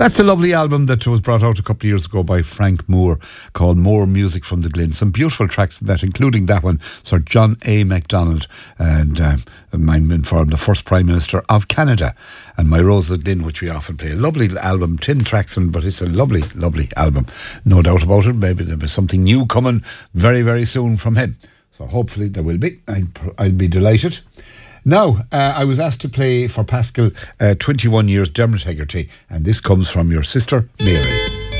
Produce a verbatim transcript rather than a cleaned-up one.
That's a lovely album that was brought out a couple of years ago by Frank Moore called More Music from the Glen. Some beautiful tracks in that, including that one, Sir John A. Macdonald, and uh, I'm informed the first Prime Minister of Canada, and My Rose of the Glen, which we often play. A lovely album, ten tracks in, but it's a lovely, lovely album. No doubt about it. Maybe there'll be something new coming very, very soon from him. So hopefully there will be. I'll, I'll be delighted. Now, uh, I was asked to play for Pascal uh, twenty-one years Dermot Hegarty, and this comes from your sister, Mary.